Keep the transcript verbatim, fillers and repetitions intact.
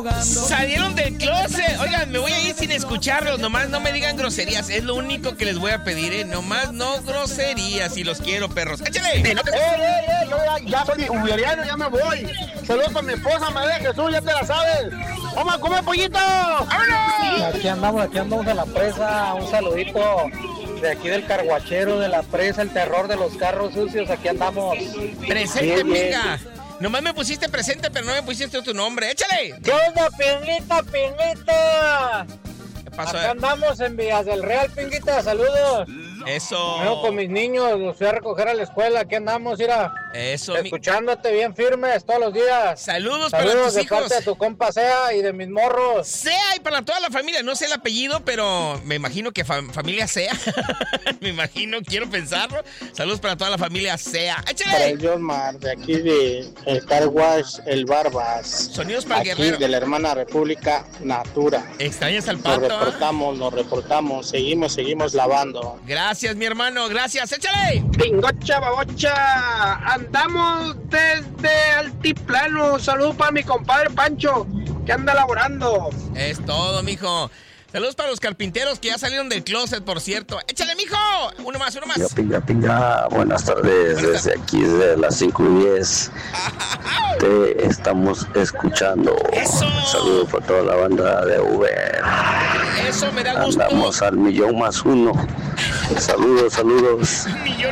Salieron del closet. Oigan, me voy a ir sin escucharlos. Nomás no me digan groserías. Es lo único que les voy a pedir, ¿eh? Nomás no groserías. Y los quiero, perros. ¡Échale! ¡Eh, eh, eh! Yo ya, ya soy uberiano, ya me voy. Saludos para mi esposa, María Jesús, ya te la sabes. ¡Vamos a comer pollito! ¡Vámonos! Aquí andamos, aquí andamos en la presa. Un saludito de aquí del carguachero de la presa, el terror de los carros sucios. Aquí andamos. Presente, amiga. Nomás me pusiste presente, pero no me pusiste tu nombre. ¡Échale! ¿Qué onda, Pinguita, Pinguita? ¿Qué pasó? Acá andamos en Villas del Real, Pinguita. Saludos. Eso. Vengo con mis niños, los fui a recoger a la escuela. Aquí andamos, mira. Eso. Escuchándote bien firmes todos los días. Saludos, Saludos para tus de hijos. parte de tu compa Sea y de mis morros. Sea y para toda la familia. No sé el apellido, pero me imagino que fa- familia Sea. Me imagino, quiero pensarlo. Saludos para toda la familia Sea. ¡Échale! Para el John Mar, de aquí de el Car Wash, el Barbas. Sonidos para el aquí guerrero. de la hermana República Natura. ¿Extrañas al Nos pato? reportamos, nos reportamos, seguimos, seguimos lavando. Gracias, mi hermano, gracias. ¡Échale! Pingocha, babocha. Andamos desde Altiplano. Saludos para mi compadre Pancho, que anda laborando. Es todo, mijo. Saludos para los carpinteros que ya salieron del closet, por cierto. ¡Échale, mijo! Uno más, uno más. Pinga, pinga, pinga. Buenas tardes, Buenas desde aquí de las cinco y diez. Te estamos escuchando. ¡Eso! Saludos para toda la banda de Uber. Eso me da gusto. Andamos al millón más uno. Saludos, saludos. Millón